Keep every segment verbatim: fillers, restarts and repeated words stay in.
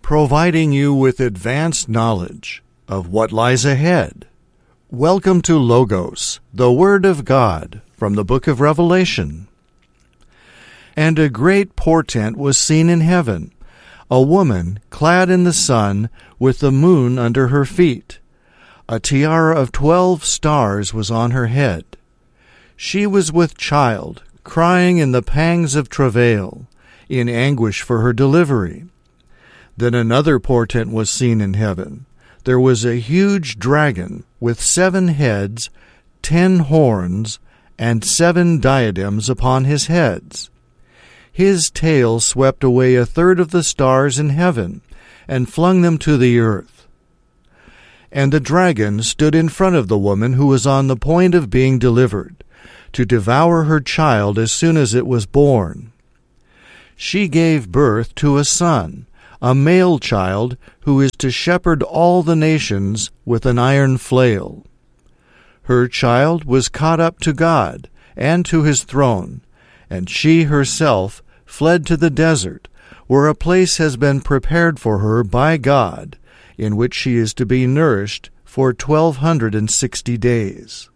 providing you with advanced knowledge of what lies ahead. Welcome to Logos, the Word of God, from the book of Revelation. And a great portent was seen in heaven, a woman clad in the sun, with the moon under her feet. A tiara of twelve stars was on her head. She was with child, crying in the pangs of travail, in anguish for her delivery. Then another portent was seen in heaven. There was a huge dragon with seven heads, ten horns, and seven diadems upon his heads. His tail swept away a third of the stars in heaven, and flung them to the earth. And the dragon stood in front of the woman who was on the point of being delivered, to devour her child as soon as it was born. She gave birth to a son, a male child, who is to shepherd all the nations with an iron flail. Her child was caught up to God and to his throne, and she herself fled to the desert, where a place has been prepared for her by God, in which she is to be nourished for twelve hundred and sixty days.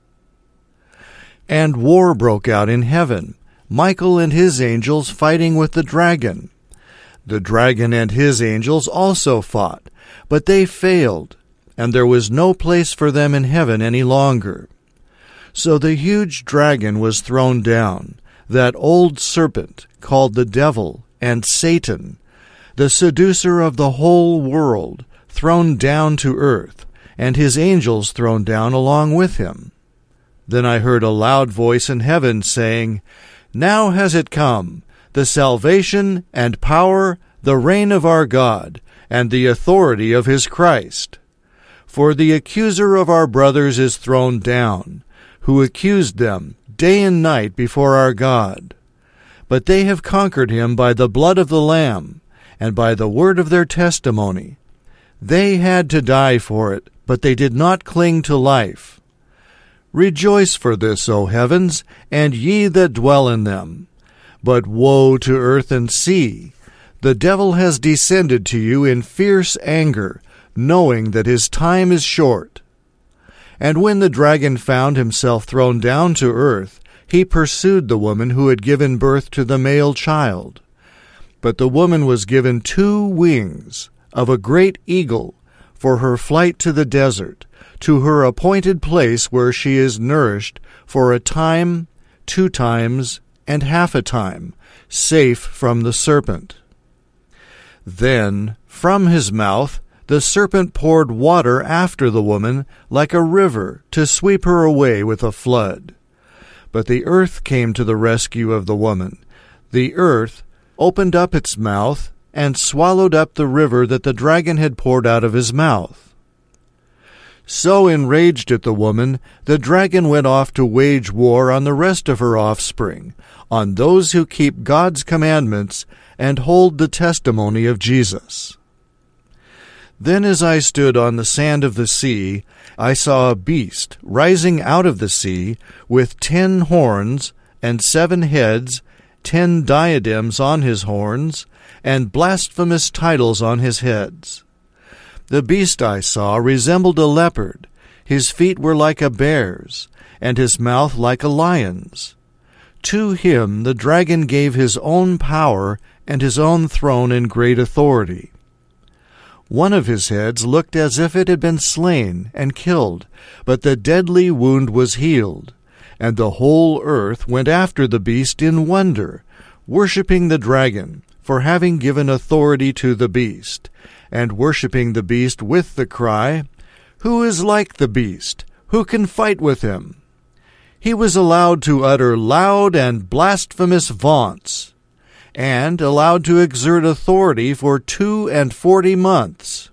And war broke out in heaven, Michael and his angels fighting with the dragon. The dragon and his angels also fought, but they failed, and there was no place for them in heaven any longer. So the huge dragon was thrown down, that old serpent called the devil and Satan, the seducer of the whole world, thrown down to earth, and his angels thrown down along with him. Then I heard a loud voice in heaven saying, "Now has it come, the salvation and power, the reign of our God, and the authority of his Christ. For the accuser of our brothers is thrown down, who accused them day and night before our God. But they have conquered him by the blood of the Lamb, and by the word of their testimony. They had to die for it, but they did not cling to life. Rejoice for this, O heavens, and ye that dwell in them. But woe to earth and sea! The devil has descended to you in fierce anger, knowing that his time is short." And when the dragon found himself thrown down to earth, he pursued the woman who had given birth to the male child. But the woman was given two wings of a great eagle for her flight to the desert, to her appointed place where she is nourished for a time, two times, and half a time, safe from the serpent. Then from his mouth the serpent poured water after the woman like a river to sweep her away with a flood. But the earth came to the rescue of the woman. The earth opened up its mouth and swallowed up the river that the dragon had poured out of his mouth. So enraged at the woman, the dragon went off to wage war on the rest of her offspring, on those who keep God's commandments and hold the testimony of Jesus. Then as I stood on the sand of the sea, I saw a beast rising out of the sea, with ten horns and seven heads, ten diadems on his horns, and blasphemous titles on his heads. The beast I saw resembled a leopard. His feet were like a bear's, and his mouth like a lion's. To him the dragon gave his own power and his own throne and great authority. One of his heads looked as if it had been slain and killed, but the deadly wound was healed, and the whole earth went after the beast in wonder, worshipping the dragon for having given authority to the beast, and worshipping the beast with the cry, "Who is like the beast? Who can fight with him?" He was allowed to utter loud and blasphemous vaunts, and allowed to exert authority for two and forty months.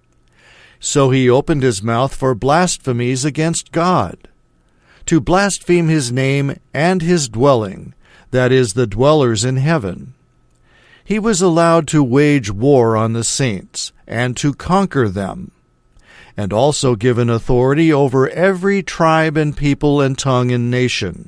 So he opened his mouth for blasphemies against God, to blaspheme his name and his dwelling, that is, the dwellers in heaven. He was allowed to wage war on the saints, and to conquer them, and also given authority over every tribe and people and tongue and nation.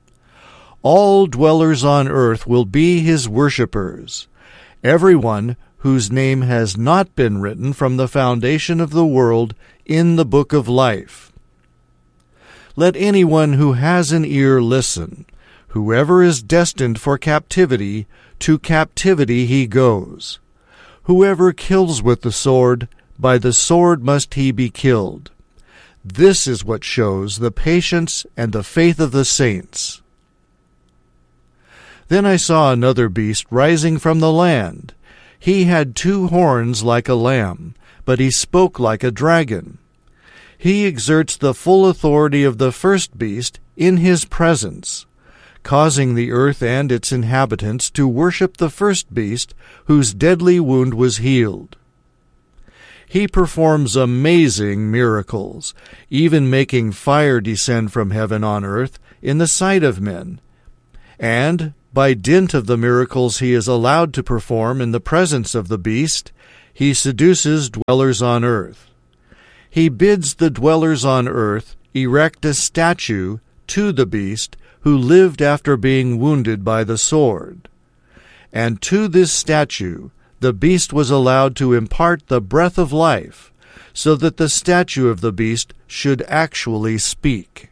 All dwellers on earth will be his worshippers. Everyone whose name has not been written from the foundation of the world in the book of life. Let anyone who has an ear listen. Whoever is destined for captivity, to captivity he goes. Whoever kills with the sword, by the sword must he be killed. This is what shows the patience and the faith of the saints. Then I saw another beast rising from the land. He had two horns like a lamb, but he spoke like a dragon. He exerts the full authority of the first beast in his presence, causing the earth and its inhabitants to worship the first beast whose deadly wound was healed. He performs amazing miracles, even making fire descend from heaven on earth in the sight of men. And, by dint of the miracles he is allowed to perform in the presence of the beast, he seduces dwellers on earth. He bids the dwellers on earth erect a statue to the beast who lived after being wounded by the sword. And to this statue the beast was allowed to impart the breath of life, so that the statue of the beast should actually speak.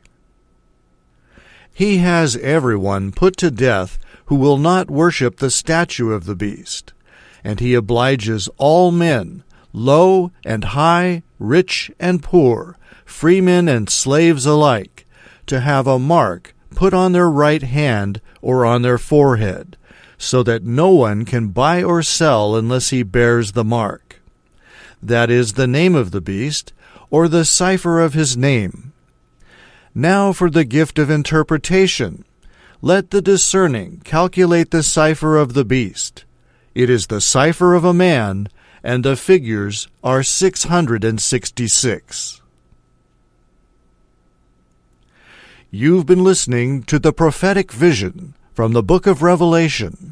He has everyone put to death who will not worship the statue of the beast, and he obliges all men, low and high, rich and poor, freemen and slaves alike, to have a mark put on their right hand or on their forehead, so that no one can buy or sell unless he bears the mark. That is the name of the beast, or the cipher of his name. Now for the gift of interpretation. Let the discerning calculate the cipher of the beast. It is the cipher of a man, and the figures are six hundred and sixty-six. You've been listening to the prophetic vision from the book of Revelation.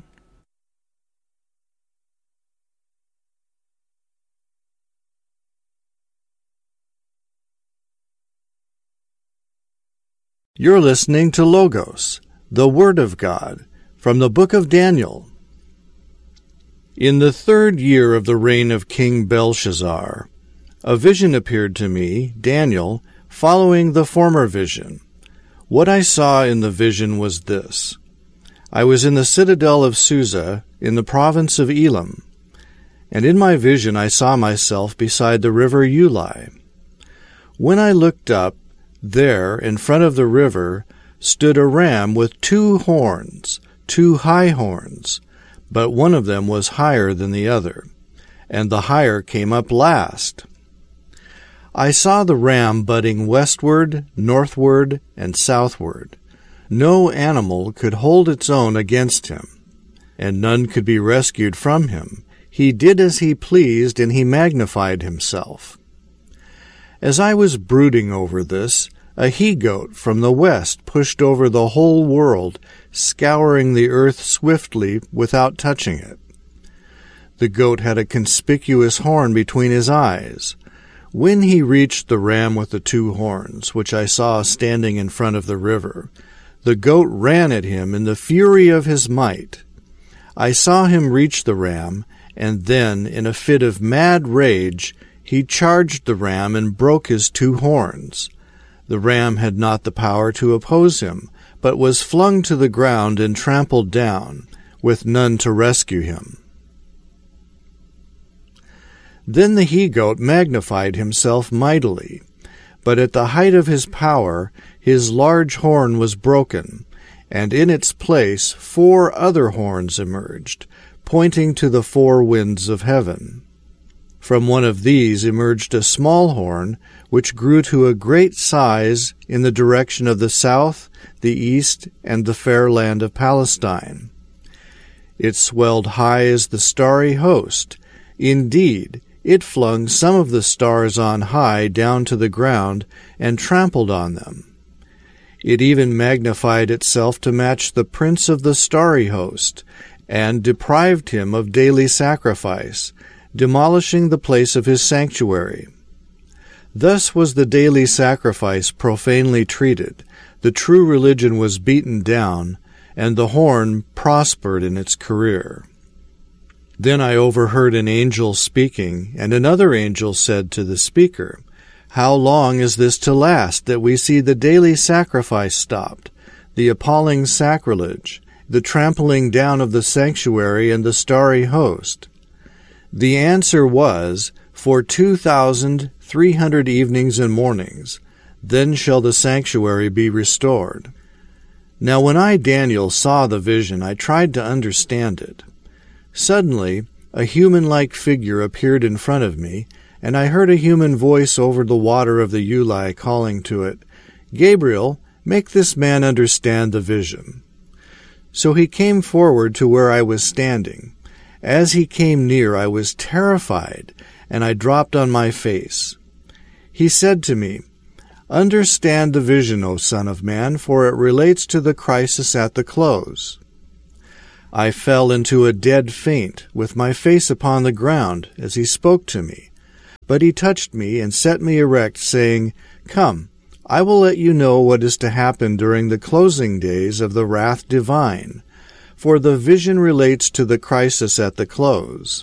You're listening to Logos, the Word of God, from the book of Daniel. In the third year of the reign of King Belshazzar, a vision appeared to me, Daniel, following the former vision. What I saw in the vision was this. I was in the citadel of Susa, in the province of Elam, and in my vision I saw myself beside the river Ulai. When I looked up, there, in front of the river, stood a ram with two horns, two high horns, but one of them was higher than the other, and the higher came up last. I saw the ram butting westward, northward, and southward. No animal could hold its own against him, and none could be rescued from him. He did as he pleased, and he magnified himself. As I was brooding over this, a he-goat from the west pushed over the whole world, scouring the earth swiftly without touching it. The goat had a conspicuous horn between his eyes. When he reached the ram with the two horns, which I saw standing in front of the river, the goat ran at him in the fury of his might. I saw him reach the ram, and then, in a fit of mad rage, he charged the ram and broke his two horns. The ram had not the power to oppose him, but was flung to the ground and trampled down, with none to rescue him. Then the he-goat magnified himself mightily, but at the height of his power his large horn was broken, and in its place four other horns emerged, pointing to the four winds of heaven. From one of these emerged a small horn, which grew to a great size in the direction of the south, the east, and the fair land of Palestine. It swelled high as the starry host. Indeed, it flung some of the stars on high down to the ground and trampled on them. It even magnified itself to match the prince of the starry host, and deprived him of daily sacrifice, demolishing the place of his sanctuary. Thus was the daily sacrifice profanely treated, the true religion was beaten down, and the horn prospered in its career. Then I overheard an angel speaking, and another angel said to the speaker, "How long is this to last, that we see the daily sacrifice stopped, the appalling sacrilege, the trampling down of the sanctuary and the starry host?" The answer was, "For two thousand three hundred evenings and mornings, then shall the sanctuary be restored." Now when I, Daniel, saw the vision, I tried to understand it. Suddenly, a human-like figure appeared in front of me, and I heard a human voice over the water of the Ulai calling to it, "Gabriel, make this man understand the vision." So he came forward to where I was standing. As he came near, I was terrified, and I dropped on my face. He said to me, "Understand the vision, O Son of Man, for it relates to the crisis at the close." I fell into a dead faint, with my face upon the ground, as he spoke to me. But he touched me and set me erect, saying, "Come, I will let you know what is to happen during the closing days of the wrath divine, for the vision relates to the crisis at the close."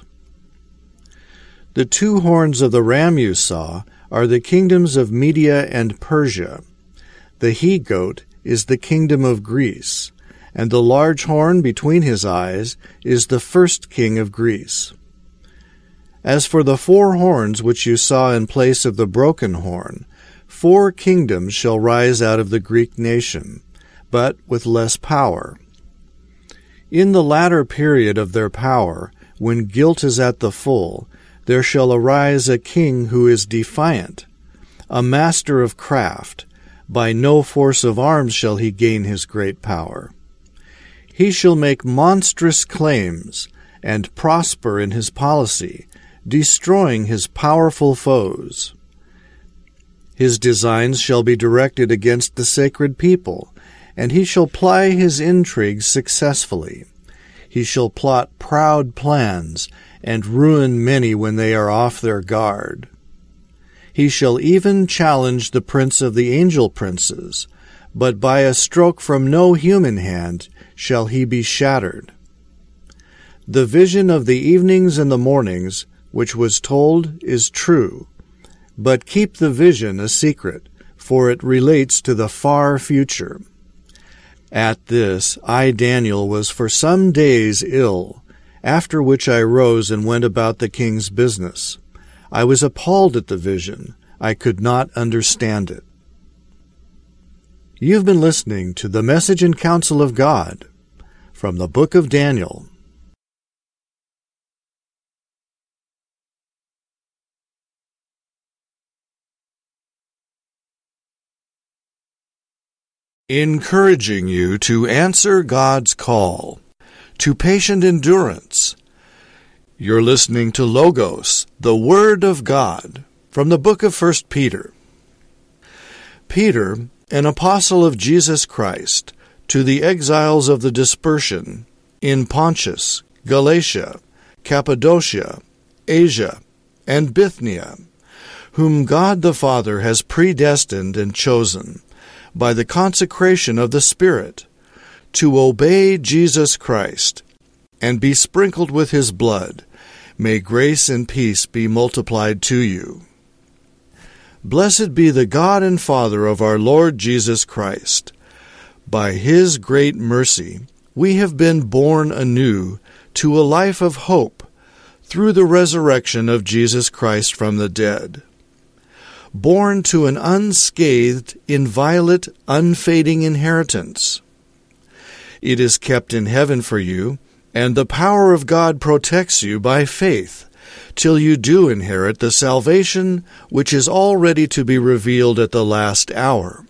The two horns of the ram you saw are the kingdoms of Media and Persia. The he-goat is the kingdom of Greece, and the large horn between his eyes is the first king of Greece. As for the four horns which you saw in place of the broken horn, four kingdoms shall rise out of the Greek nation, but with less power. In the latter period of their power, when guilt is at the full, there shall arise a king who is defiant, a master of craft. By no force of arms shall he gain his great power. He shall make monstrous claims, and prosper in his policy, destroying his powerful foes. His designs shall be directed against the sacred people, and he shall ply his intrigues successfully. He shall plot proud plans, and ruin many when they are off their guard. He shall even challenge the prince of the angel princes, but by a stroke from no human hand shall he be shattered. The vision of the evenings and the mornings, which was told, is true, but keep the vision a secret, for it relates to the far future. At this, I, Daniel, was for some days ill, after which I rose and went about the king's business. I was appalled at the vision. I could not understand it. You've been listening to the Message and Counsel of God from the Book of Daniel. Encouraging you to answer God's call, to patient endurance. You're listening to Logos, the Word of God, from the book of First Peter. Peter, an apostle of Jesus Christ, to the exiles of the dispersion in Pontus, Galatia, Cappadocia, Asia, and Bithynia, whom God the Father has predestined and chosen, by the consecration of the Spirit, to obey Jesus Christ, and be sprinkled with his blood. May grace and peace be multiplied to you. Blessed be the God and Father of our Lord Jesus Christ. By his great mercy, we have been born anew to a life of hope through the resurrection of Jesus Christ from the dead. Born to an unscathed, inviolate, unfading inheritance. It is kept in heaven for you, and the power of God protects you by faith, till you do inherit the salvation which is all ready to be revealed at the last hour.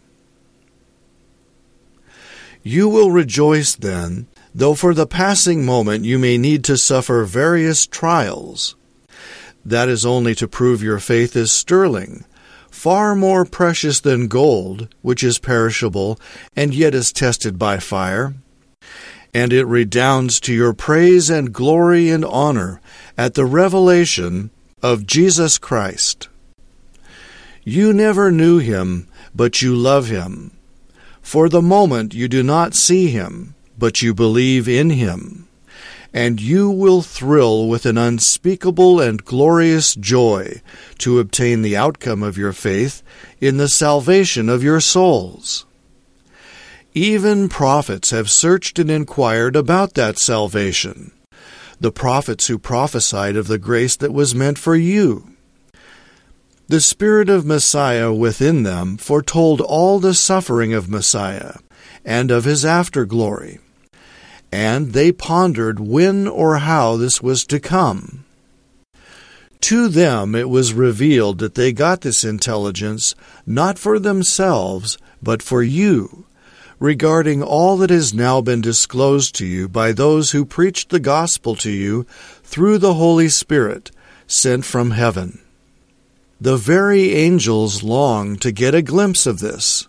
You will rejoice then, though for the passing moment you may need to suffer various trials. That is only to prove your faith is sterling, far more precious than gold, which is perishable, and yet is tested by fire. And it redounds to your praise and glory and honor at the revelation of Jesus Christ. You never knew him, but you love him. For the moment you do not see him, but you believe in him, and you will thrill with an unspeakable and glorious joy to obtain the outcome of your faith in the salvation of your souls. Even prophets have searched and inquired about that salvation, the prophets who prophesied of the grace that was meant for you. The Spirit of Messiah within them foretold all the suffering of Messiah and of his afterglory, and they pondered when or how this was to come. To them it was revealed that they got this intelligence not for themselves, but for you, regarding all that has now been disclosed to you by those who preached the gospel to you through the Holy Spirit sent from heaven. The very angels long to get a glimpse of this.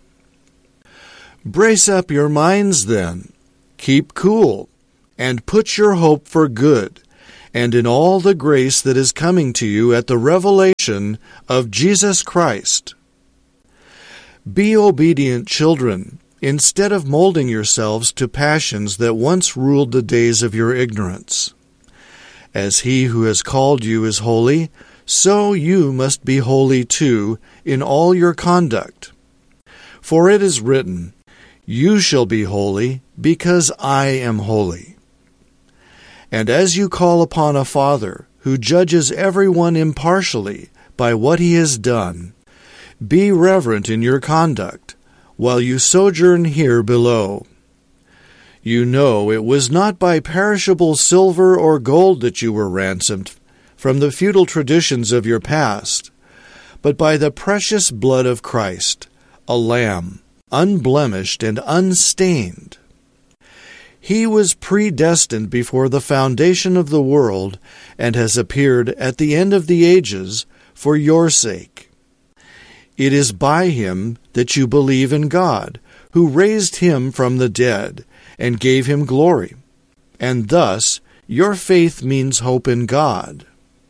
Brace up your minds then. Keep cool, and put your hope for good, and in all the grace that is coming to you at the revelation of Jesus Christ. Be obedient children, instead of molding yourselves to passions that once ruled the days of your ignorance. As he who has called you is holy, so you must be holy too in all your conduct. For it is written, "You shall be holy, because I am holy." And as you call upon a Father who judges everyone impartially by what he has done, be reverent in your conduct, while you sojourn here below. You know it was not by perishable silver or gold that you were ransomed from the futile traditions of your past, but by the precious blood of Christ, a lamb, unblemished and unstained. He was predestined before the foundation of the world, and has appeared at the end of the ages for your sake. It is by him that you believe in God, who raised him from the dead, and gave him glory. And thus your faith means hope in God.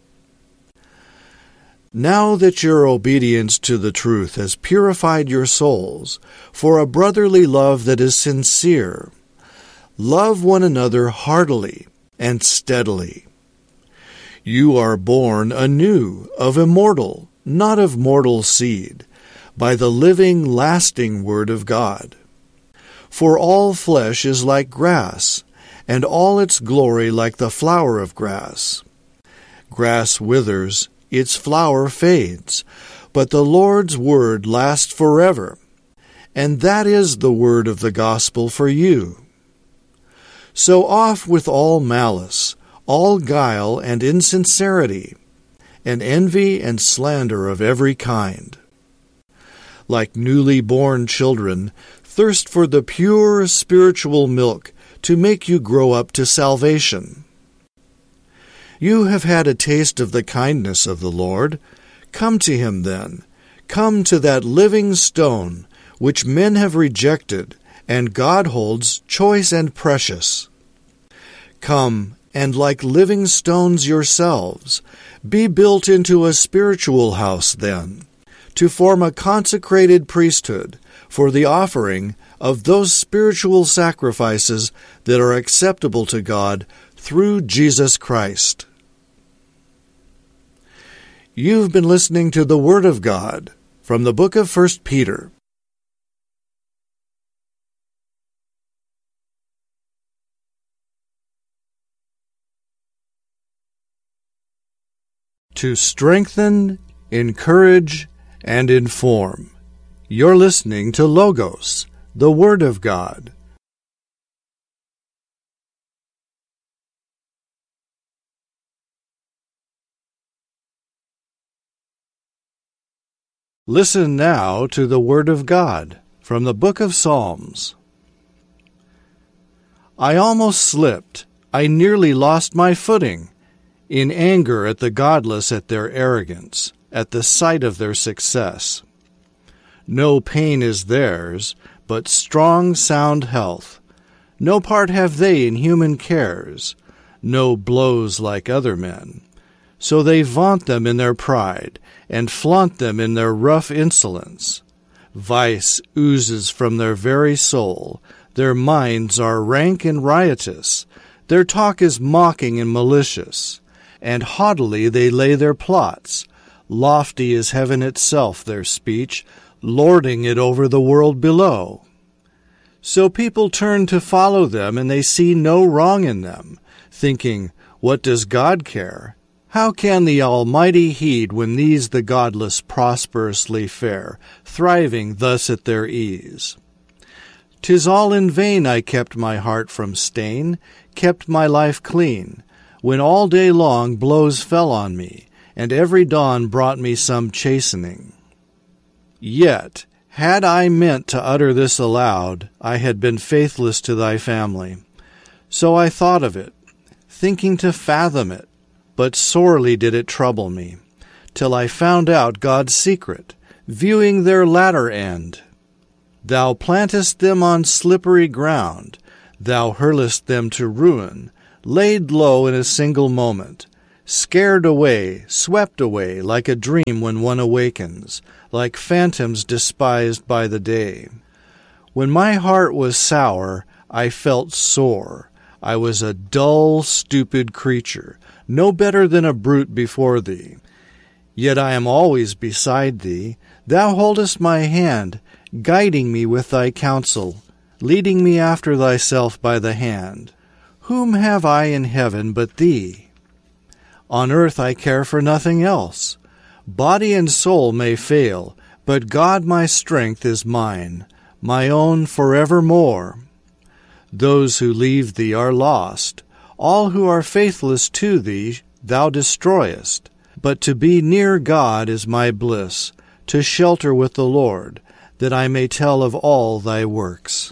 Now that your obedience to the truth has purified your souls for a brotherly love that is sincere, love one another heartily and steadily. You are born anew of immortal, not of mortal seed, by the living, lasting Word of God. For all flesh is like grass, and all its glory like the flower of grass. Grass withers, its flower fades, but the Lord's word lasts forever, and that is the word of the gospel for you. So off with all malice, all guile and insincerity, and envy and slander of every kind. Like newly born children, thirst for the pure spiritual milk to make you grow up to salvation. You have had a taste of the kindness of the Lord. Come to him then. Come to that living stone, which men have rejected, and God holds choice and precious. Come, and like living stones yourselves, be built into a spiritual house then, to form a consecrated priesthood for the offering of those spiritual sacrifices that are acceptable to God through Jesus Christ. You've been listening to the Word of God from the book of First Peter. To strengthen, encourage, and inform. You're listening to Logos, the Word of God. Listen now to the Word of God from the book of Psalms. I almost slipped. I nearly lost my footing, in anger at the godless at their arrogance, at the sight of their success. No pain is theirs, but strong, sound health. No part have they in human cares, no blows like other men. So they vaunt them in their pride, and flaunt them in their rough insolence. Vice oozes from their very soul, their minds are rank and riotous, Their talk is mocking and malicious, and haughtily they lay their plots. Lofty is heaven itself, their speech, lording it over the world below. So people turn to follow them, and they see no wrong in them, thinking, what does God care? How can the Almighty heed when these the godless prosperously fare, thriving thus at their ease? 'Tis all in vain I kept my heart from stain, kept my life clean, when all day long blows fell on me, and every dawn brought me some chastening. Yet, had I meant to utter this aloud, I had been faithless to thy family. So I thought of it, thinking to fathom it, but sorely did it trouble me, till I found out God's secret, viewing their latter end. Thou plantest them on slippery ground, thou hurlest them to ruin, laid low in a single moment, scared away, swept away, like a dream when one awakens, like phantoms despised by the day. When my heart was sour, I felt sore. I was a dull, stupid creature, no better than a brute before thee. Yet I am always beside thee. Thou holdest my hand, guiding me with thy counsel, leading me after thyself by the hand. Whom have I in heaven but thee? On earth I care for nothing else. Body and soul may fail, but God my strength is mine, my own forevermore. Those who leave thee are lost. All who are faithless to thee thou destroyest. But to be near God is my bliss, to shelter with the Lord, that I may tell of all thy works.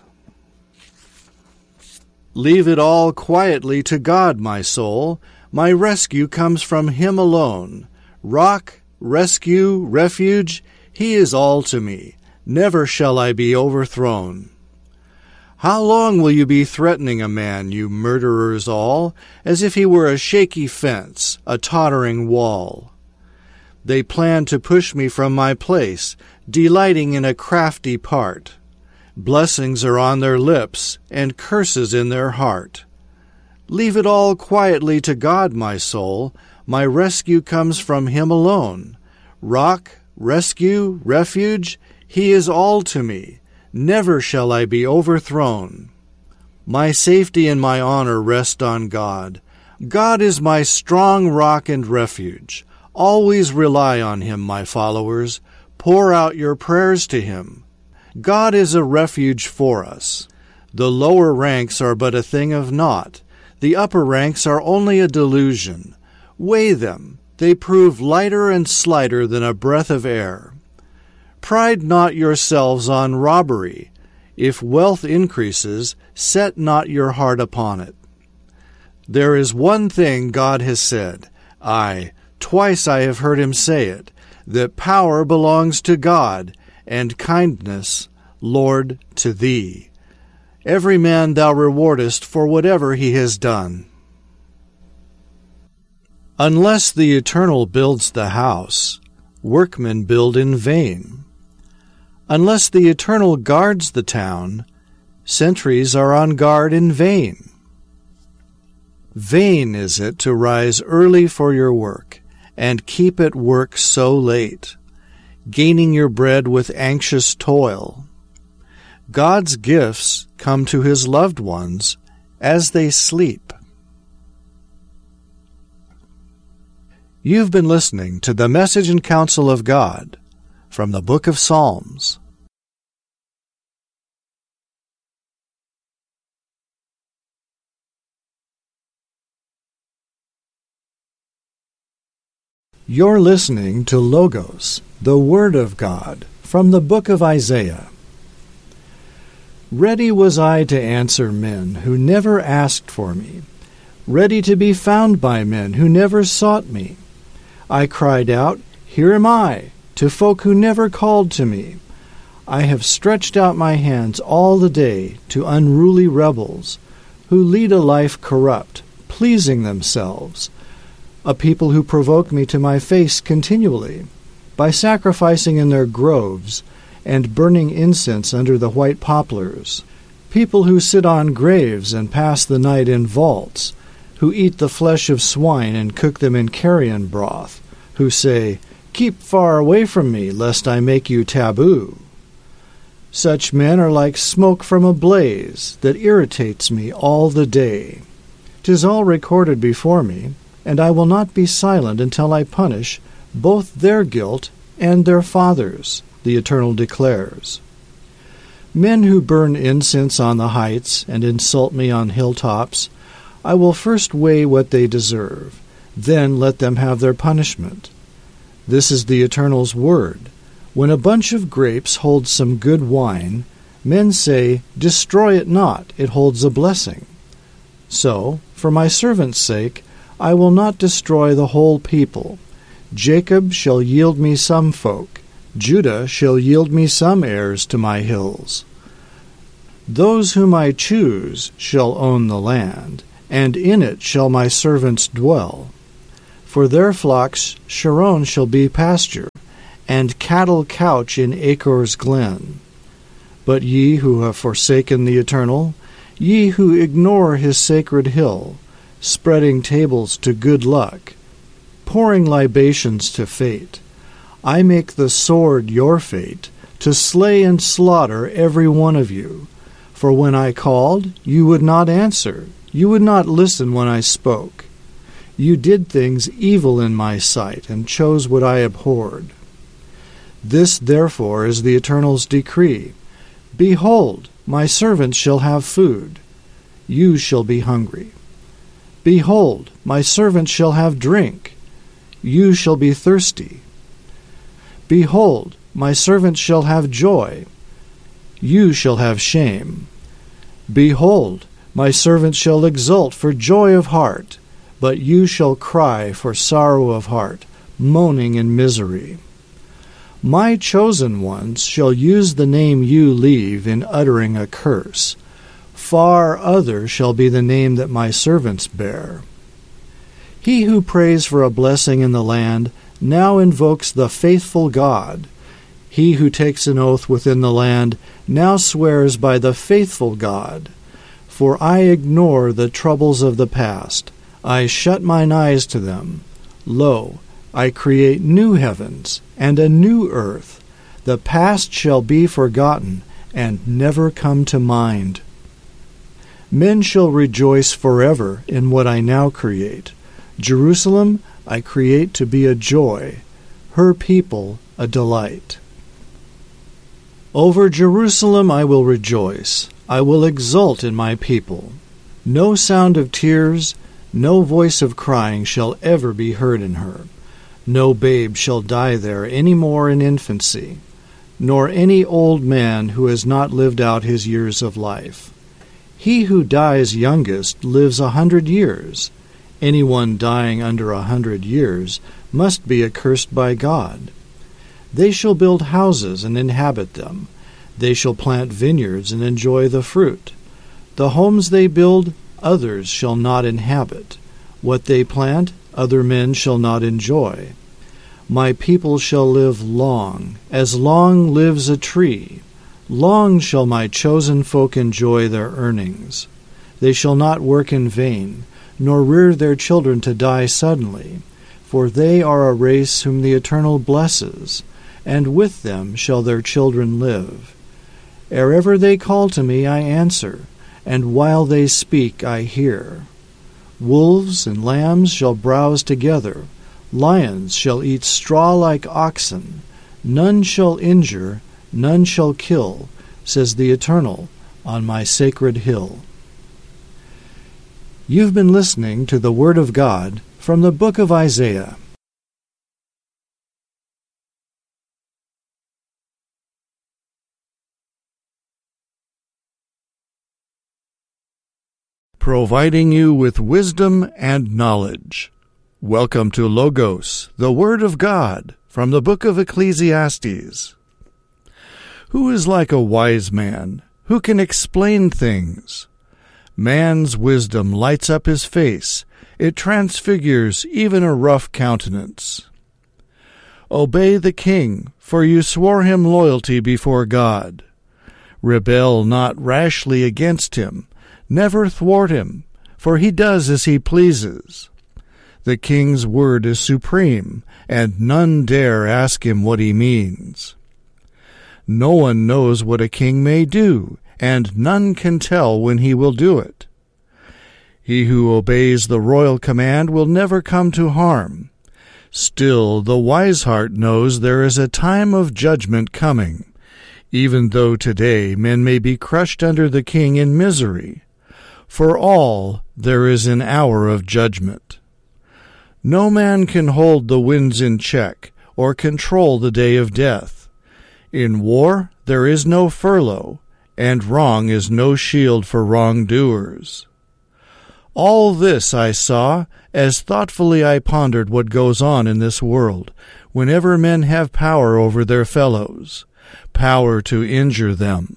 Leave it all quietly to God, my soul. My rescue comes from him alone. Rock, rescue, refuge, he is all to me. Never shall I be overthrown. How long will you be threatening a man, you murderers all, as if he were a shaky fence, a tottering wall? They plan to push me from my place, delighting in a crafty part. Blessings are on their lips, and curses in their heart. Leave it all quietly to God, my soul. My rescue comes from him alone. Rock, rescue, refuge, he is all to me. Never shall I be overthrown. My safety and my honor rest on God. God is my strong rock and refuge. Always rely on him, my followers. Pour out your prayers to him. God is a refuge for us. The lower ranks are but a thing of naught. The upper ranks are only a delusion. Weigh them. They prove lighter and slighter than a breath of air. Pride not yourselves on robbery. If wealth increases, set not your heart upon it. There is one thing God has said, aye, twice I have heard him say it, that power belongs to God, and kindness, Lord, to thee. Every man thou rewardest for whatever he has done. Unless the Eternal builds the house, workmen build in vain. Unless the Eternal guards the town, sentries are on guard in vain. Vain is it to rise early for your work, and keep at work so late, gaining your bread with anxious toil. God's gifts come to his loved ones as they sleep. You've been listening to the Message and Counsel of God from the Book of Psalms. You're listening to Logos, the Word of God, from the book of Isaiah. Ready was I to answer men who never asked for me, ready to be found by men who never sought me. I cried out, Here am I, to folk who never called to me. I have stretched out my hands all the day to unruly rebels, who lead a life corrupt, pleasing themselves, a people who provoke me to my face continually, by sacrificing in their groves and burning incense under the white poplars, people who sit on graves and pass the night in vaults, who eat the flesh of swine and cook them in carrion broth, who say, "Keep far away from me, lest I make you taboo." Such men are like smoke from a blaze that irritates me all the day. 'Tis all recorded before me, and I will not be silent until I punish both their guilt and their fathers, the Eternal declares. Men who burn incense on the heights and insult me on hilltops, I will first weigh what they deserve, then let them have their punishment. This is the Eternal's word. When a bunch of grapes holds some good wine, men say, "Destroy it not, it holds a blessing." So, for my servant's sake, I will not destroy the whole people. Jacob shall yield me some folk, Judah shall yield me some heirs to my hills. Those whom I choose shall own the land, and in it shall my servants dwell. For their flocks Sharon shall be pasture, and cattle couch in Achor's glen. But ye who have forsaken the Eternal, ye who ignore his sacred hill, spreading tables to good luck, pouring libations to fate, I make the sword your fate, to slay and slaughter every one of you. For when I called, you would not answer, you would not listen when I spoke. You did things evil in my sight, and chose what I abhorred. This, therefore, is the Eternal's decree. Behold, my servants shall have food. You shall be hungry. Behold, my servants shall have drink. You shall be thirsty. Behold, my servants shall have joy. You shall have shame. Behold, my servants shall exult for joy of heart, but you shall cry for sorrow of heart, moaning in misery. My chosen ones shall use the name you leave in uttering a curse. Far other shall be the name that my servants bear. He who prays for a blessing in the land now invokes the faithful God. He who takes an oath within the land now swears by the faithful God. For I ignore the troubles of the past. I shut mine eyes to them. Lo, I create new heavens and a new earth. The past shall be forgotten and never come to mind. Men shall rejoice forever in what I now create. Jerusalem I create to be a joy, her people a delight. Over Jerusalem I will rejoice. I will exult in my people. No sound of tears, no voice of crying shall ever be heard in her. No babe shall die there any more in infancy, nor any old man who has not lived out his years of life. He who dies youngest lives a hundred years. Anyone dying under a hundred years must be accursed by God. They shall build houses and inhabit them. They shall plant vineyards and enjoy the fruit. The homes they build, others shall not inhabit. What they plant, other men shall not enjoy. My people shall live long, as long lives a tree. Long shall my chosen folk enjoy their earnings. They shall not work in vain, nor rear their children to die suddenly, for they are a race whom the Eternal blesses, and with them shall their children live. Ere ever they call to me, I answer, and while they speak, I hear. Wolves and lambs shall browse together, lions shall eat straw like oxen. None shall injure, none shall kill, says the Eternal, on my sacred hill. You've been listening to the Word of God from the book of Isaiah. Providing you with wisdom and knowledge. Welcome to Logos, the Word of God, from the book of Ecclesiastes. Who is like a wise man? Who can explain things? Man's wisdom lights up his face. It transfigures even a rough countenance. Obey the king, for you swore him loyalty before God. Rebel not rashly against him, never thwart him, for he does as he pleases. The king's word is supreme, and none dare ask him what he means. No one knows what a king may do, and none can tell when he will do it. He who obeys the royal command will never come to harm. Still, the wise heart knows there is a time of judgment coming, even though today men may be crushed under the king in misery. For all there is an hour of judgment. No man can hold the winds in check or control the day of death. In war there is no furlough, and wrong is no shield for wrongdoers. All this I saw, as thoughtfully I pondered what goes on in this world, whenever men have power over their fellows, power to injure them.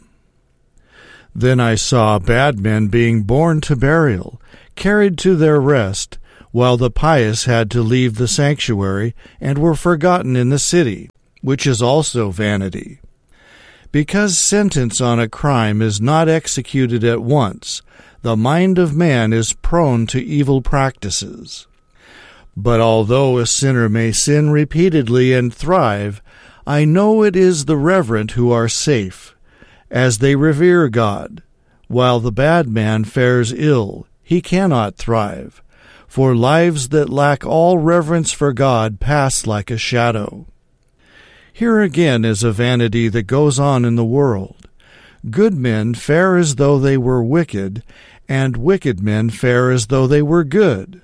Then I saw bad men being borne to burial, carried to their rest, while the pious had to leave the sanctuary, and were forgotten in the city, which is also vanity. Because sentence on a crime is not executed at once, the mind of man is prone to evil practices. But although a sinner may sin repeatedly and thrive, I know it is the reverent who are safe, as they revere God, while the bad man fares ill, he cannot thrive, for lives that lack all reverence for God pass like a shadow. Here again is a vanity that goes on in the world. Good men fare as though they were wicked, and wicked men fare as though they were good.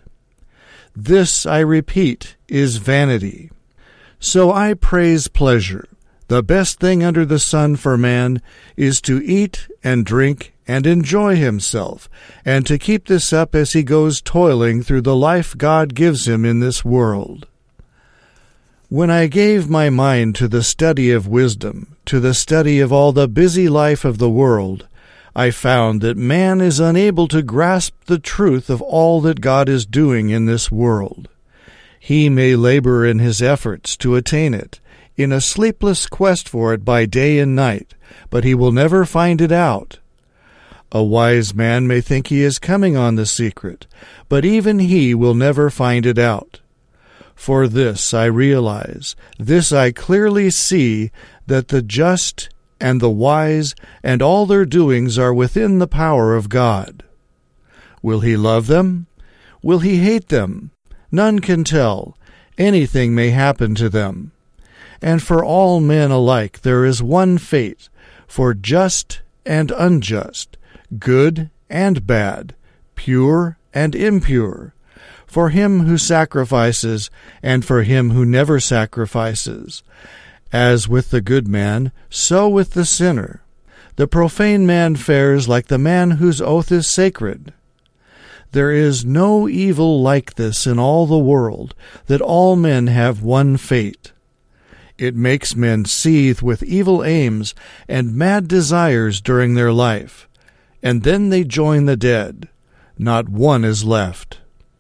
This, I repeat, is vanity. So I praise pleasure. The best thing under the sun for man is to eat and drink and enjoy himself, and to keep this up as he goes toiling through the life God gives him in this world. When I gave my mind to the study of wisdom, to the study of all the busy life of the world, I found that man is unable to grasp the truth of all that God is doing in this world. He may labor in his efforts to attain it, in a sleepless quest for it by day and night, but he will never find it out. A wise man may think he is coming on the secret, but even he will never find it out. For this I realize, this I clearly see, that the just and the wise and all their doings are within the power of God. Will he love them? Will he hate them? None can tell. Anything may happen to them. And for all men alike there is one fate, for just and unjust, good and bad, pure and impure, for him who sacrifices and for him who never sacrifices. As with the good man, so with the sinner. The profane man fares like the man whose oath is sacred. There is no evil like this in all the world, that all men have one fate. It makes men seethe with evil aims and mad desires during their life, and then they join the dead. Not one is left.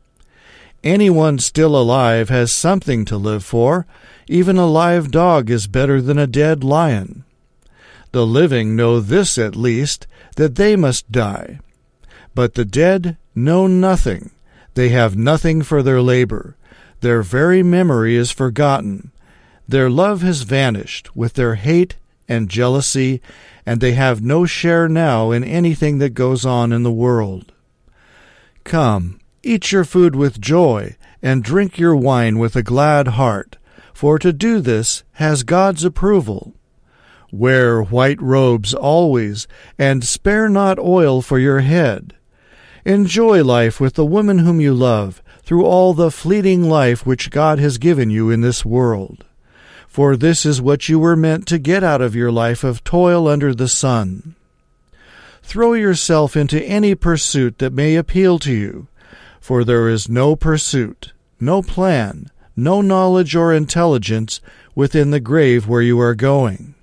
Anyone still alive has something to live for. Even a live dog is better than a dead lion. The living know this at least, that they must die. But the dead know nothing. They have nothing for their labor. Their very memory is forgotten. Their love has vanished with their hate and jealousy, and they have no share now in anything that goes on in the world. Come, eat your food with joy, and drink your wine with a glad heart, for to do this has God's approval. Wear white robes always, and spare not oil for your head. Enjoy life with the woman whom you love, through all the fleeting life which God has given you in this world. For this is what you were meant to get out of your life of toil under the sun. Throw yourself into any pursuit that may appeal to you, for there is no pursuit, no plan, no knowledge or intelligence within the grave where you are going.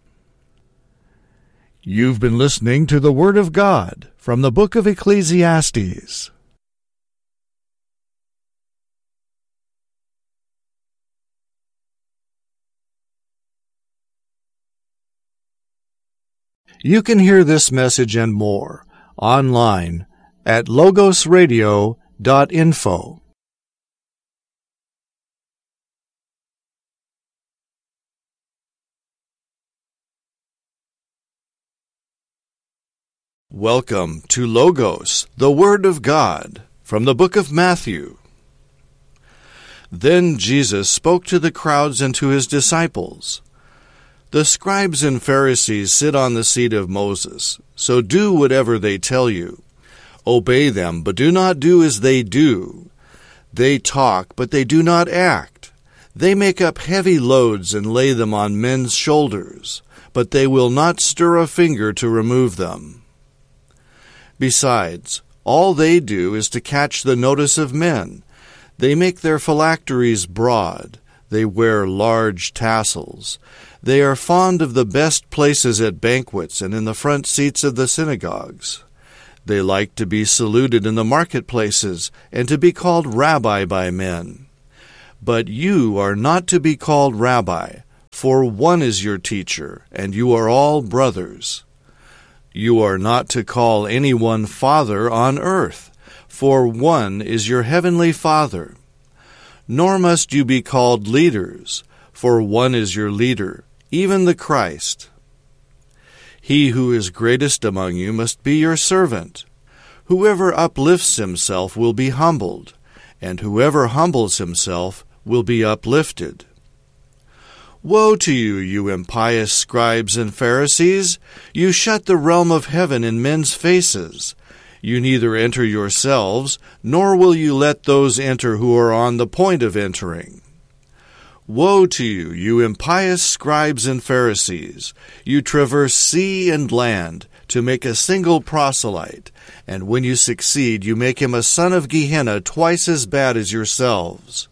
You've been listening to the Word of God from the book of Ecclesiastes. You can hear this message and more online at logos radio dot info. Welcome to Logos, the Word of God, from the book of Matthew. Then Jesus spoke to the crowds and to his disciples. The scribes and Pharisees sit on the seat of Moses, so do whatever they tell you. Obey them, but do not do as they do. They talk, but they do not act. They make up heavy loads and lay them on men's shoulders, but they will not stir a finger to remove them. Besides, all they do is to catch the notice of men. They make their phylacteries broad. They wear large tassels. They are fond of the best places at banquets and in the front seats of the synagogues. They like to be saluted in the marketplaces and to be called rabbi by men. But you are not to be called rabbi, for one is your teacher, and you are all brothers. You are not to call anyone Father on earth, for one is your heavenly Father. Nor must you be called leaders, for one is your leader, even the Christ. He who is greatest among you must be your servant. Whoever uplifts himself will be humbled, and whoever humbles himself will be uplifted. Woe to you, you impious scribes and Pharisees! You shut the realm of heaven in men's faces. You neither enter yourselves, nor will you let those enter who are on the point of entering. Woe to you, you impious scribes and Pharisees! You traverse sea and land to make a single proselyte, and when you succeed, you make him a son of Gehenna twice as bad as yourselves.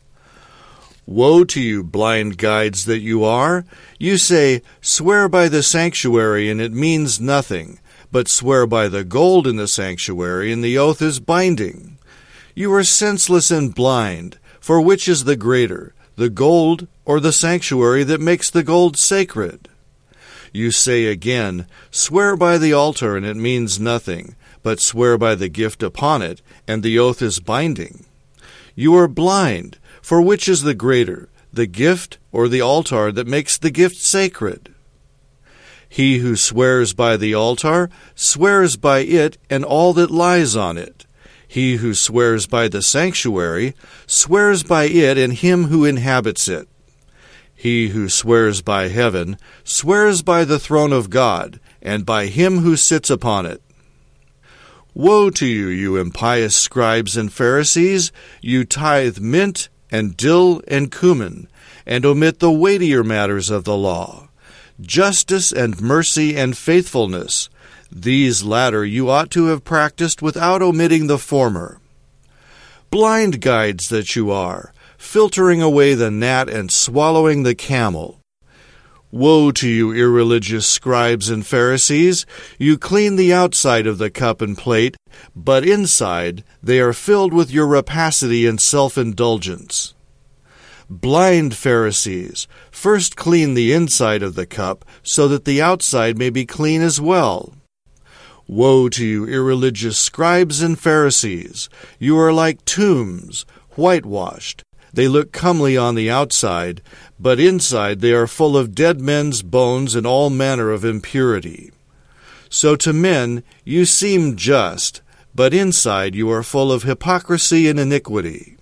Woe to you, blind guides that you are! You say, swear by the sanctuary, and it means nothing, but swear by the gold in the sanctuary, and the oath is binding. You are senseless and blind, for which is the greater, the gold or the sanctuary that makes the gold sacred? You say again, swear by the altar, and it means nothing, but swear by the gift upon it, and the oath is binding. You are blind, for which is the greater, the gift or the altar that makes the gift sacred? He who swears by the altar swears by it and all that lies on it. He who swears by the sanctuary swears by it and him who inhabits it. He who swears by heaven swears by the throne of God and by him who sits upon it. Woe to you, you impious scribes and Pharisees! You tithe mint and dill and cumin, and omit the weightier matters of the law, justice and mercy and faithfulness. These latter you ought to have practiced without omitting the former. Blind guides that you are, filtering away the gnat and swallowing the camel. Woe to you, irreligious scribes and Pharisees! You clean the outside of the cup and plate, but inside they are filled with your rapacity and self-indulgence. Blind Pharisees, first clean the inside of the cup, so that the outside may be clean as well. Woe to you, irreligious scribes and Pharisees! You are like tombs, whitewashed. They look comely on the outside, but inside they are full of dead men's bones and all manner of impurity. So to men you seem just, but inside you are full of hypocrisy and iniquity.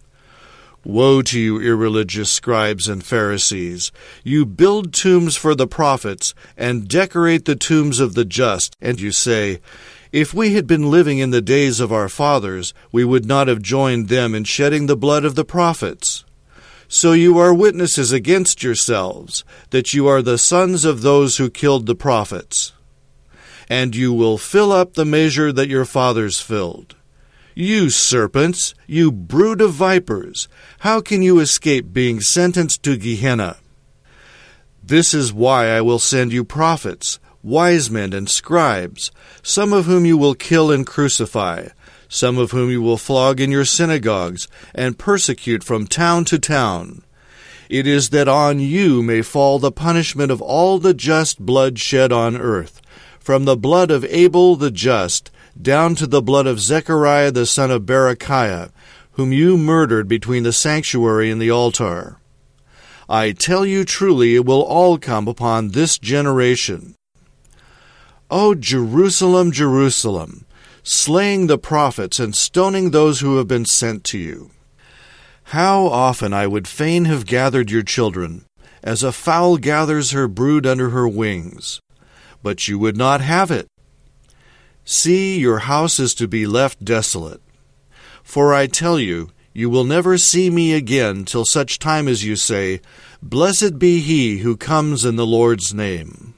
Woe to you, irreligious scribes and Pharisees! You build tombs for the prophets and decorate the tombs of the just, and you say, if we had been living in the days of our fathers, we would not have joined them in shedding the blood of the prophets. So you are witnesses against yourselves, that you are the sons of those who killed the prophets. And you will fill up the measure that your fathers filled. You serpents, you brood of vipers, how can you escape being sentenced to Gehenna? This is why I will send you prophets, wise men and scribes, some of whom you will kill and crucify, some of whom you will flog in your synagogues and persecute from town to town. It is that on you may fall the punishment of all the just blood shed on earth, from the blood of Abel the just, down to the blood of Zechariah the son of Berechiah, whom you murdered between the sanctuary and the altar. I tell you truly, it will all come upon this generation. O Jerusalem, Jerusalem, slaying the prophets and stoning those who have been sent to you. How often I would fain have gathered your children, as a fowl gathers her brood under her wings. But you would not have it. See, your house is to be left desolate. For I tell you, you will never see me again till such time as you say, Blessed be he who comes in the Lord's name.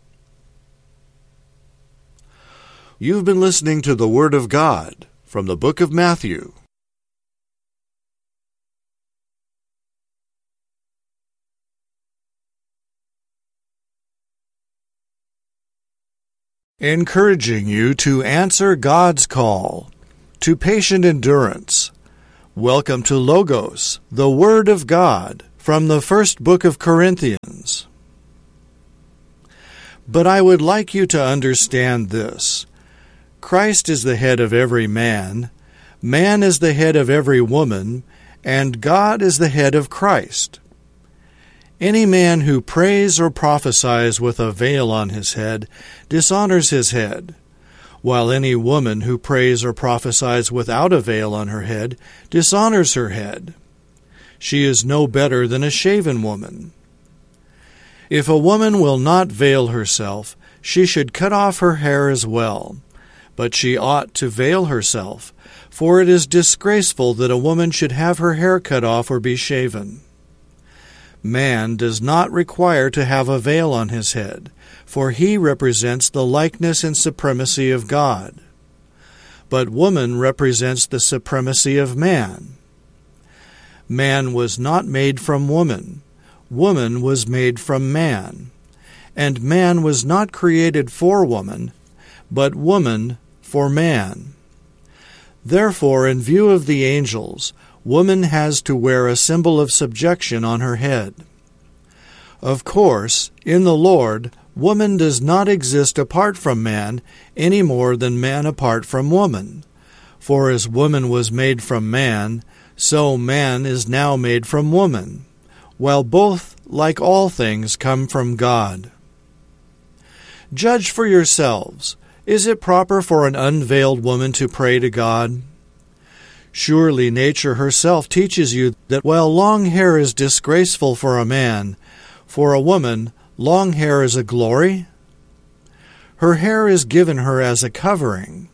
You've been listening to the Word of God from the book of Matthew. Encouraging you to answer God's call to patient endurance. Welcome to Logos, the Word of God, from the first book of Corinthians. But I would like you to understand this. Christ is the head of every man, man is the head of every woman, and God is the head of Christ. Any man who prays or prophesies with a veil on his head dishonors his head, while any woman who prays or prophesies without a veil on her head dishonors her head. She is no better than a shaven woman. If a woman will not veil herself, she should cut off her hair as well, but she ought to veil herself, for it is disgraceful that a woman should have her hair cut off or be shaven. Man does not require to have a veil on his head, for he represents the likeness and supremacy of God. But woman represents the supremacy of man. Man was not made from woman. Woman was made from man. And man was not created for woman, but woman for man. Therefore, in view of the angels, woman has to wear a symbol of subjection on her head. Of course, in the Lord, woman does not exist apart from man any more than man apart from woman. For as woman was made from man, so man is now made from woman, while both, like all things, come from God. Judge for yourselves. Is it proper for an unveiled woman to pray to God? Surely nature herself teaches you that while long hair is disgraceful for a man, for a woman long hair is a glory. Her hair is given her as a covering.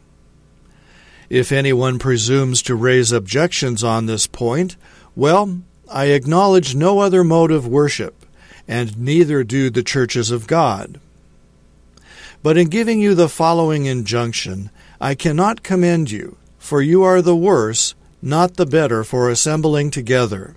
If anyone presumes to raise objections on this point, well, I acknowledge no other mode of worship, and neither do the churches of God. But in giving you the following injunction, I cannot commend you, for you are the worse, not the better, for assembling together.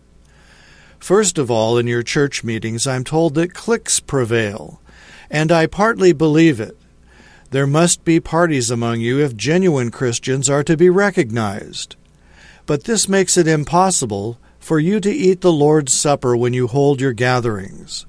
First of all, in your church meetings, I'm told that cliques prevail, and I partly believe it. There must be parties among you if genuine Christians are to be recognized. But this makes it impossible for you to eat the Lord's Supper when you hold your gatherings.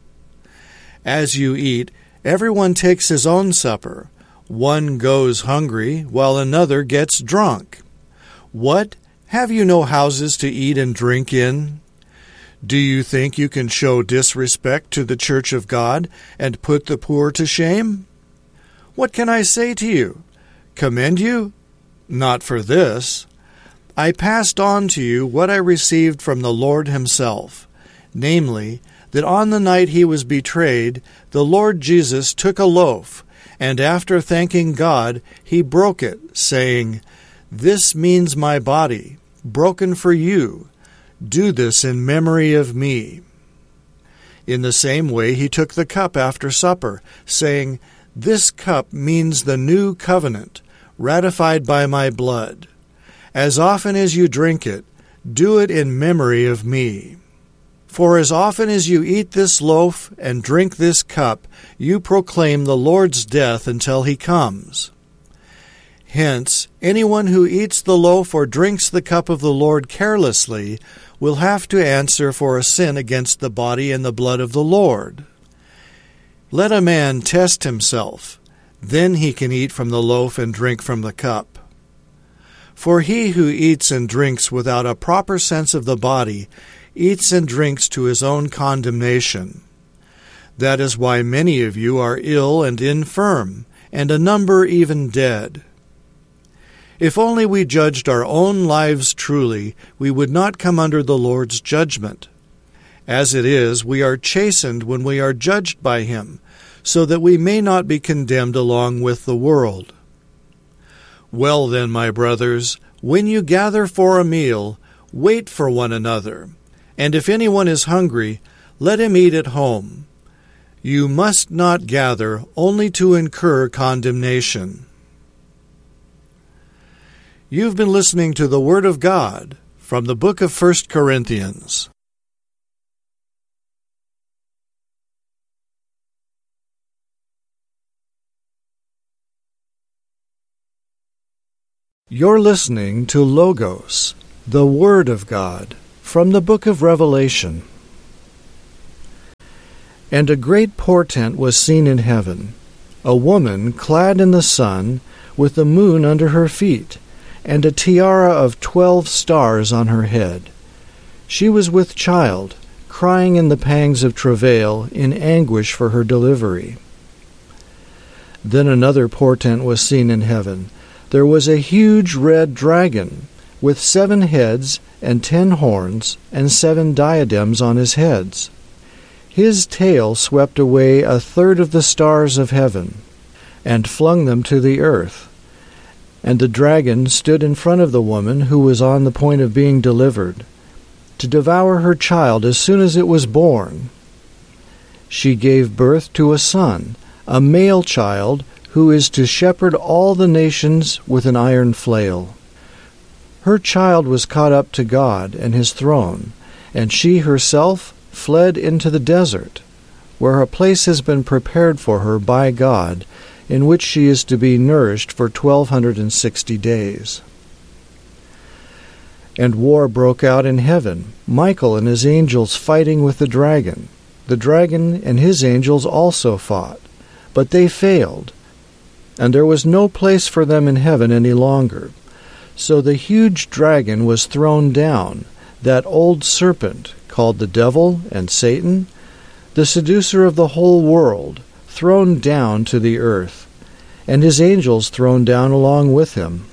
As you eat, everyone takes his own supper. One goes hungry, while another gets drunk. What? Have you no houses to eat and drink in? Do you think you can show disrespect to the church of God and put the poor to shame? What can I say to you? Commend you? Not for this. I passed on to you what I received from the Lord himself, namely, that on the night he was betrayed, the Lord Jesus took a loaf, and after thanking God, he broke it, saying, "This means my body, broken for you. Do this in memory of me." In the same way he took the cup after supper, saying, "This cup means the new covenant, ratified by my blood. As often as you drink it, do it in memory of me. For as often as you eat this loaf and drink this cup, you proclaim the Lord's death until he comes. Hence, anyone who eats the loaf or drinks the cup of the Lord carelessly will have to answer for a sin against the body and the blood of the Lord. Let a man test himself, then he can eat from the loaf and drink from the cup. For he who eats and drinks without a proper sense of the body eats and drinks to his own condemnation. That is why many of you are ill and infirm, and a number even dead. If only we judged our own lives truly, we would not come under the Lord's judgment. As it is, we are chastened when we are judged by him, so that we may not be condemned along with the world. Well then, my brothers, when you gather for a meal, wait for one another. And if anyone is hungry, let him eat at home. You must not gather only to incur condemnation. You've been listening to the Word of God from the book of First Corinthians. You're listening to Logos, the Word of God, from the book of Revelation. And a great portent was seen in heaven, a woman clad in the sun, with the moon under her feet, and a tiara of twelve stars on her head. She was with child, crying in the pangs of travail, in anguish for her delivery. Then another portent was seen in heaven. There was a huge red dragon, with seven heads and ten horns, and seven diadems on his heads. His tail swept away a third of the stars of heaven, and flung them to the earth. And the dragon stood in front of the woman who was on the point of being delivered, to devour her child as soon as it was born. She gave birth to a son, a male child, who is to shepherd all the nations with an iron flail. Her child was caught up to God and his throne, and she herself fled into the desert, where a place has been prepared for her by God, in which she is to be nourished for twelve hundred and sixty days. And war broke out in heaven, Michael and his angels fighting with the dragon. The dragon and his angels also fought, but they failed, and there was no place for them in heaven any longer. So the huge dragon was thrown down, that old serpent, called the devil and Satan, the seducer of the whole world, thrown down to the earth, and his angels thrown down along with him.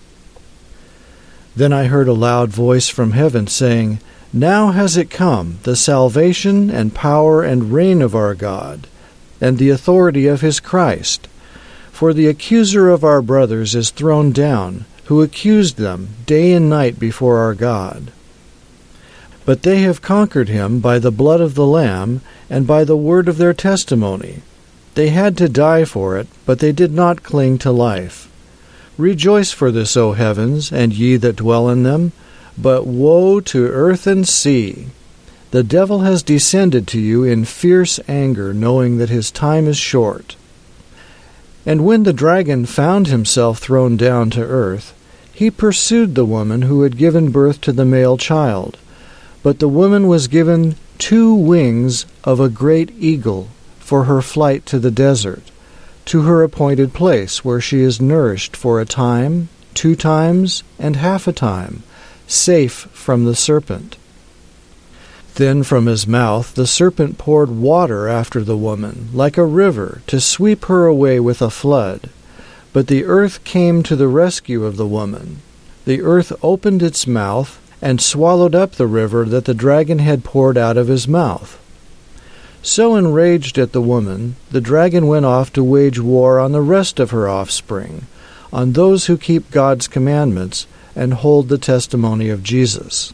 Then I heard a loud voice from heaven saying, Now has it come, the salvation and power and reign of our God, and the authority of his Christ. For the accuser of our brothers is thrown down, who accused them day and night before our God. But they have conquered him by the blood of the Lamb and by the word of their testimony. They had to die for it, but they did not cling to life. Rejoice for this, O heavens, and ye that dwell in them. But woe to earth and sea! The devil has descended to you in fierce anger, knowing that his time is short. And when the dragon found himself thrown down to earth, he pursued the woman who had given birth to the male child. But the woman was given two wings of a great eagle for her flight to the desert, to her appointed place, where she is nourished for a time, two times, and half a time, safe from the serpent. Then from his mouth the serpent poured water after the woman, like a river, to sweep her away with a flood. But the earth came to the rescue of the woman. The earth opened its mouth and swallowed up the river that the dragon had poured out of his mouth. So enraged at the woman, the dragon went off to wage war on the rest of her offspring, on those who keep God's commandments and hold the testimony of Jesus.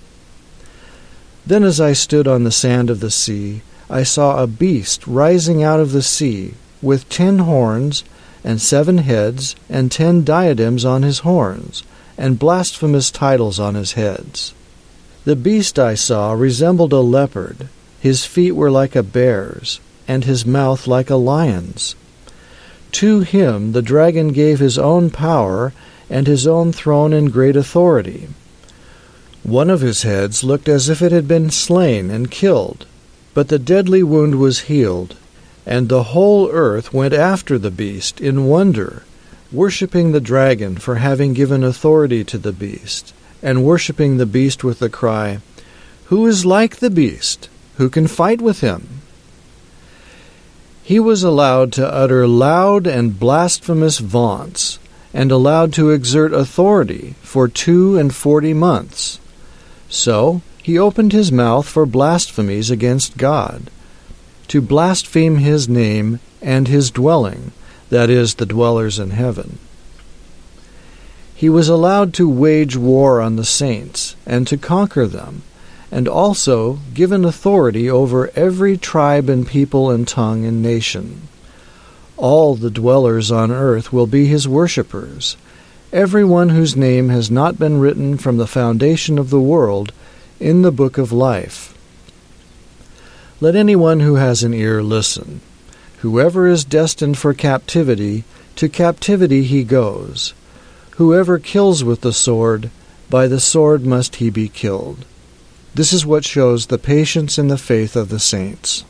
Then as I stood on the sand of the sea, I saw a beast rising out of the sea, with ten horns, and seven heads, and ten diadems on his horns, and blasphemous titles on his heads. The beast I saw resembled a leopard. His feet were like a bear's, and his mouth like a lion's. To him the dragon gave his own power, and his own throne and great authority. One of his heads looked as if it had been slain and killed, but the deadly wound was healed, And the whole earth went after the beast in wonder, worshipping the dragon for having given authority to the beast, and worshipping the beast with the cry, "Who is like the beast? Who can fight with him?" He was allowed to utter loud and blasphemous vaunts, and allowed to exert authority for two and forty months. So he opened his mouth for blasphemies against God, to blaspheme his name and his dwelling, that is, the dwellers in heaven. He was allowed to wage war on the saints, and to conquer them, and also given authority over every tribe and people and tongue and nation. All the dwellers on earth will be his worshippers, every one whose name has not been written from the foundation of the world in the book of life. Let anyone who has an ear listen. Whoever is destined for captivity, to captivity he goes. Whoever kills with the sword, by the sword must he be killed. This is what shows the patience and the faith of the saints.